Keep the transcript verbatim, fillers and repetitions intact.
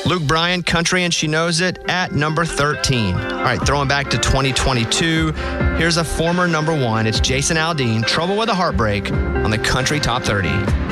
Luke Bryan, Country and She Knows It, at number thirteen. All right, throwing back to twenty twenty-two, here's a former number one. It's Jason Aldean, Trouble with a Heartbreak, on the Country Top thirty.